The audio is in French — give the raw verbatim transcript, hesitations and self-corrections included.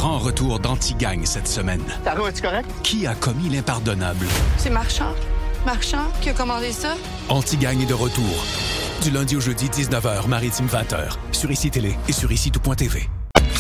grand retour d'Anti-Gang cette semaine. Taro, es-tu correct? Qui a commis l'impardonnable? C'est Marchand. Marchand qui a commandé ça? Anti-Gang est de retour. Du lundi au jeudi, dix-neuf heures, Maritime vingt heures. Sur I C I Télé et sur ici tout point T V.